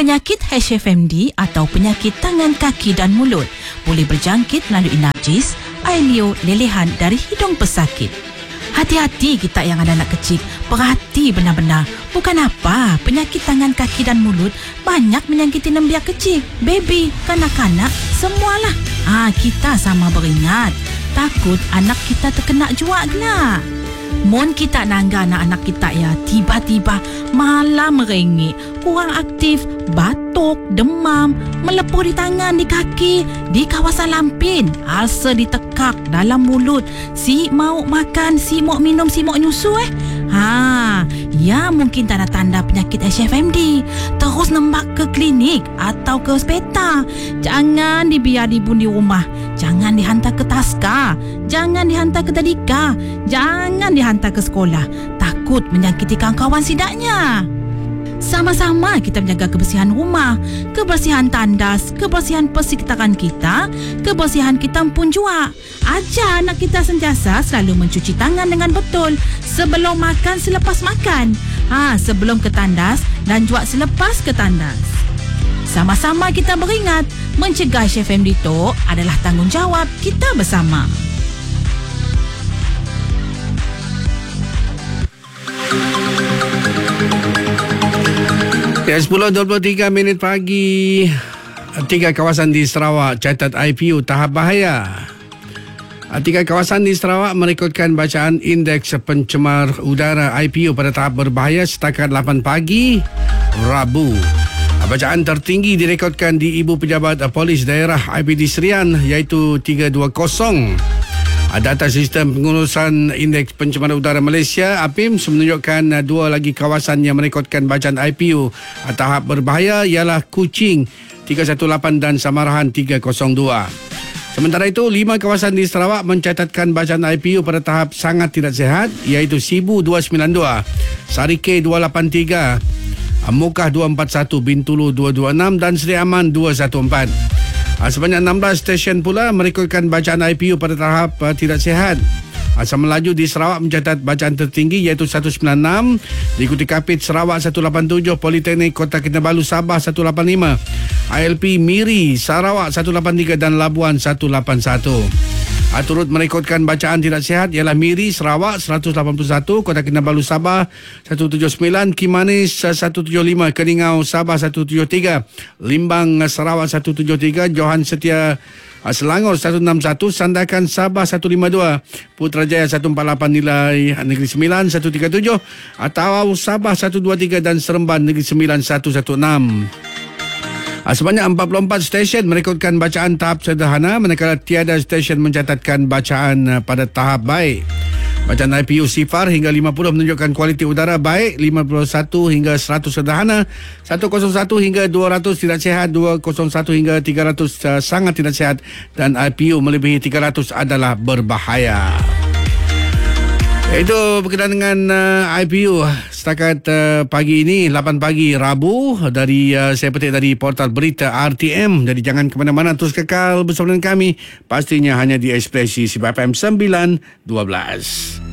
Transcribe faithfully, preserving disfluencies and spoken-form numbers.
Penyakit H F M D atau penyakit tangan, kaki dan mulut boleh berjangkit melalui najis, air liur, lelehan dari hidung pesakit. Hati-hati kita yang ada anak kecil, perhati benar-benar. Bukan apa, penyakit tangan, kaki dan mulut banyak menyakiti lembia kecil, baby, kanak-kanak, semualah. Ah, kita sama beringat, takut anak kita terkena jua gelak. Mon kita nangga anak-anak kita ya, tiba-tiba malah merengek, kurang aktif, batuk, demam, melepuh di tangan, di kaki, di kawasan lampin, ulcer ditekak dalam mulut, si mau makan, si mau minum, si mau nyusu eh. Ha, ya mungkin tanda-tanda penyakit H F M D. Terus nembak ke klinik atau ke hospital. Jangan dibiar ibu di rumah. Jangan dihantar ke taska. Jangan dihantar ke tadika. Jangan dihantar ke sekolah. Takut menyakiti kawan-kawan sidaknya. Sama-sama kita menjaga kebersihan rumah, kebersihan tandas, kebersihan persekitaran kita, kebersihan kita pun jua. Ajar anak kita sentiasa selalu mencuci tangan dengan betul sebelum makan, selepas makan, ha, sebelum ke tandas dan juga selepas ke tandas. Sama-sama kita beringat, mencegah H F M D itu adalah tanggungjawab kita bersama. Ya, sepuluh dua puluh tiga minit pagi. Tiga kawasan di Sarawak catat I P U tahap bahaya. Tiga kawasan di Sarawak merekodkan bacaan indeks pencemar udara I P U pada tahap berbahaya setakat lapan pagi Rabu. Bacaan tertinggi direkodkan di Ibu Pejabat Polis Daerah I P D Serian iaitu tiga dua kosong. Data Sistem Pengurusan Indeks Pencemaran Udara Malaysia A P I M menunjukkan dua lagi kawasan yang merekodkan bacaan I P U tahap berbahaya ialah Kuching tiga satu lapan dan Samarahan tiga kosong dua. Sementara itu, lima kawasan di Sarawak mencatatkan bacaan I P U pada tahap sangat tidak sihat iaitu Sibu dua sembilan dua, Sarike dua lapan tiga, Mukah dua empat satu, Bintulu dua dua enam dan Seri Aman dua satu empat. Sebanyak enam belas stesen pula merekodkan bacaan I P U pada tahap uh, tidak sihat. Asam Melaju di Sarawak mencatat bacaan tertinggi iaitu seratus sembilan puluh enam, diikuti Kapit Sarawak seratus lapan puluh tujuh, Politeknik Kota Kinabalu Sabah seratus lapan puluh lima, I L P Miri Sarawak seratus lapan puluh tiga dan Labuan seratus lapan puluh satu. Turut merekodkan bacaan tidak sihat ialah Miri Sarawak seratus lapan puluh satu, Kota Kinabalu Sabah seratus tujuh puluh sembilan, Kimanis seratus tujuh puluh lima, Keningau Sabah seratus tujuh puluh tiga, Limbang Sarawak seratus tujuh puluh tiga, Johan Setia Selangor seratus enam puluh satu, Sandakan Sabah seratus lima puluh dua, Putrajaya seratus empat puluh lapan, Nilai Negeri Sembilan seratus tiga puluh tujuh, Tawau Sabah seratus dua puluh tiga dan Seremban Negeri Sembilan seratus enam belas. Sebanyak empat puluh empat stesen merekodkan bacaan tahap sederhana manakala tiada stesen mencatatkan bacaan pada tahap baik. Bacaan I P U Sifar hingga lima puluh menunjukkan kualiti udara baik, lima puluh satu hingga seratus sederhana, seratus satu hingga dua ratus tidak sihat, dua ratus satu hingga tiga ratus uh, sangat tidak sihat dan I P U melebihi tiga ratus adalah berbahaya. Itu berkenaan dengan uh, I P U setakat uh, pagi ini lapan pagi Rabu dari uh, saya petik dari portal berita R T M. Jadi jangan ke mana-mana, terus kekal bersama dengan kami pastinya hanya di Ekspresi Sibar F M sembilan dua belas.